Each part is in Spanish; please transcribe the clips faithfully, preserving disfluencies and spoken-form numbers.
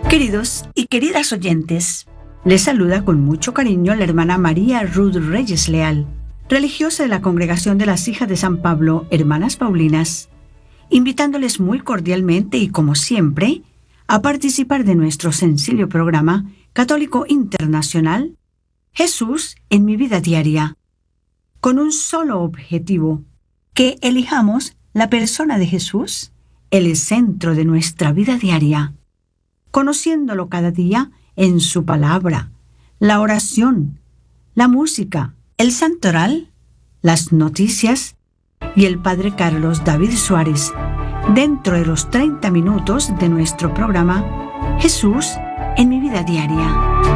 Queridos y queridas oyentes, les saluda con mucho cariño la hermana María Ruth Reyes Leal, religiosa de la Congregación de las Hijas de San Pablo, Hermanas Paulinas, invitándoles muy cordialmente y como siempre a participar de nuestro sencillo programa católico internacional Jesús en mi vida diaria, con un solo objetivo: que elijamos la persona de Jesús, el centro de nuestra vida diaria, conociéndolo cada día en su palabra, la oración, la música, el santoral, las noticias y el Padre Carlos David Suárez, dentro de los treinta minutos de nuestro programa Jesús en mi vida diaria.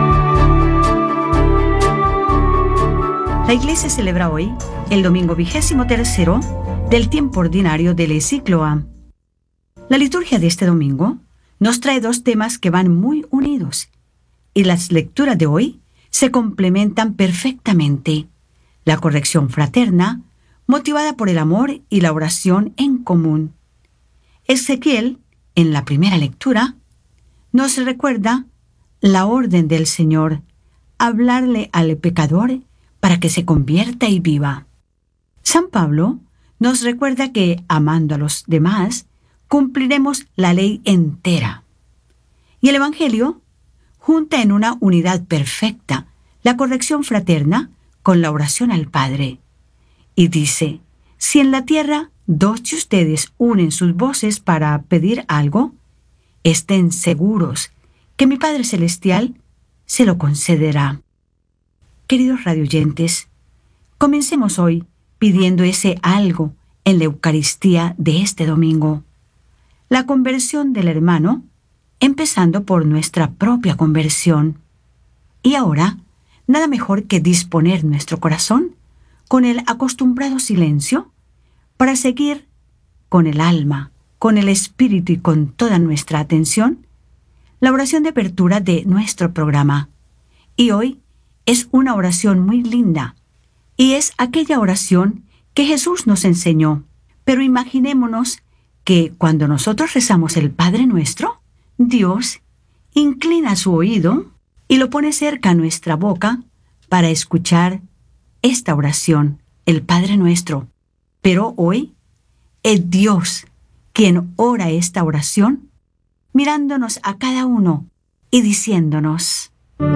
La Iglesia celebra hoy el domingo vigésimo tercero del tiempo ordinario del ciclo A. La liturgia de este domingo nos trae dos temas que van muy unidos y las lecturas de hoy se complementan perfectamente: la corrección fraterna, motivada por el amor y la oración en común. Ezequiel, en la primera lectura, nos recuerda la orden del Señor: hablarle al pecador para que se convierta y viva. San Pablo nos recuerda que, amando a los demás, cumpliremos la ley entera. Y el Evangelio junta en una unidad perfecta la corrección fraterna con la oración al Padre. Y dice: si en la tierra dos de ustedes unen sus voces para pedir algo, estén seguros que mi Padre Celestial se lo concederá. Queridos radioyentes, comencemos hoy pidiendo ese algo en la Eucaristía de este domingo: la conversión del hermano, empezando por nuestra propia conversión. Y ahora, nada mejor que disponer nuestro corazón con el acostumbrado silencio para seguir con el alma, con el espíritu y con toda nuestra atención la oración de apertura de nuestro programa. Y hoy es una oración muy linda, y es aquella oración que Jesús nos enseñó. Pero imaginémonos que cuando nosotros rezamos el Padre Nuestro, Dios inclina su oído y lo pone cerca a nuestra boca para escuchar esta oración, el Padre Nuestro. Pero hoy es Dios quien ora esta oración, mirándonos a cada uno y diciéndonos: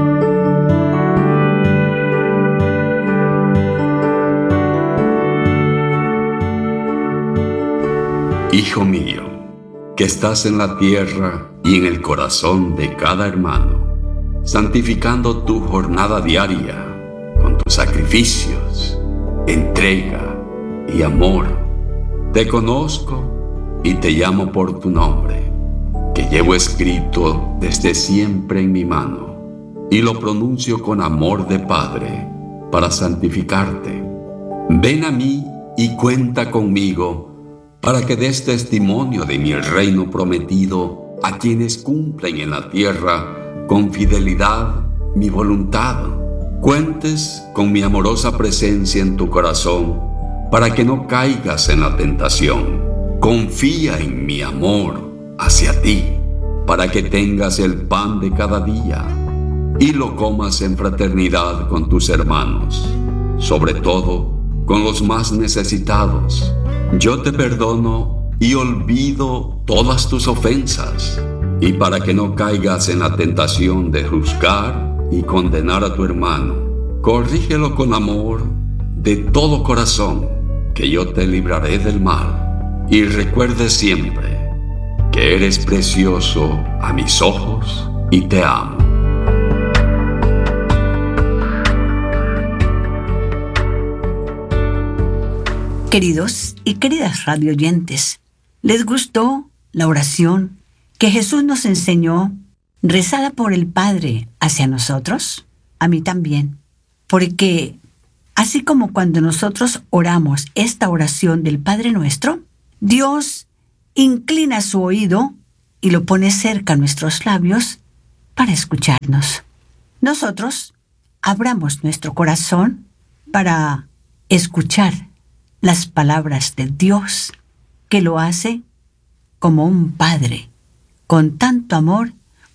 Hijo mío, que estás en la tierra y en el corazón de cada hermano, santificando tu jornada diaria con tus sacrificios, entrega y amor. Te conozco y te llamo por tu nombre, que llevo escrito desde siempre en mi mano, y lo pronuncio con amor de Padre para santificarte. Ven a mí y cuenta conmigo, para que des testimonio de mi reino prometido a quienes cumplen en la tierra con fidelidad mi voluntad. Cuentes con mi amorosa presencia en tu corazón, para que no caigas en la tentación. Confía en mi amor hacia ti, para que tengas el pan de cada día y lo comas en fraternidad con tus hermanos, sobre todo con los más necesitados. Yo te perdono y olvido todas tus ofensas, y para que no caigas en la tentación de juzgar y condenar a tu hermano, corrígelo con amor de todo corazón, que yo te libraré del mal. Y recuerde siempre que eres precioso a mis ojos y te amo. Queridos y queridas radioyentes, ¿les gustó la oración que Jesús nos enseñó, rezada por el Padre hacia nosotros? A mí también, porque así como cuando nosotros oramos esta oración del Padre Nuestro, Dios inclina su oído y lo pone cerca a nuestros labios para escucharnos. Nosotros abramos nuestro corazón para escuchar las palabras de Dios, que lo hace como un padre, con tanto amor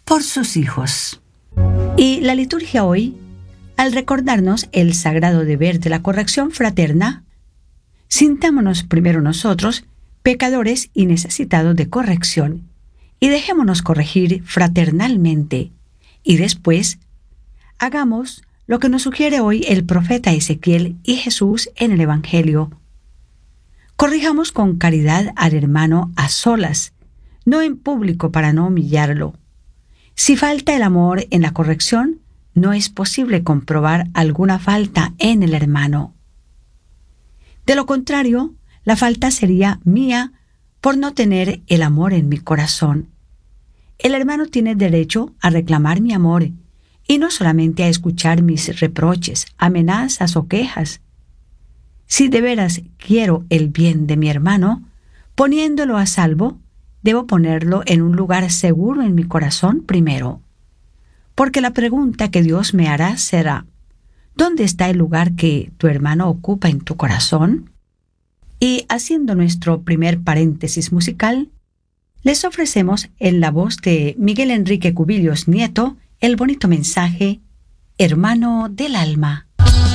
por sus hijos. Y la liturgia hoy, al recordarnos el sagrado deber de la corrección fraterna, sintámonos primero nosotros, pecadores y necesitados de corrección, y dejémonos corregir fraternalmente, y después hagamos lo que nos sugiere hoy el profeta Ezequiel y Jesús en el Evangelio. Corrijamos con caridad al hermano a solas, no en público para no humillarlo. Si falta el amor en la corrección, no es posible comprobar alguna falta en el hermano. De lo contrario, la falta sería mía por no tener el amor en mi corazón. El hermano tiene derecho a reclamar mi amor y no solamente a escuchar mis reproches, amenazas o quejas. Si de veras quiero el bien de mi hermano, poniéndolo a salvo, debo ponerlo en un lugar seguro en mi corazón primero. Porque la pregunta que Dios me hará será, ¿dónde está el lugar que tu hermano ocupa en tu corazón? Y haciendo nuestro primer paréntesis musical, les ofrecemos en la voz de Miguel Enrique Cubillos Nieto el bonito mensaje, Hermano del Alma.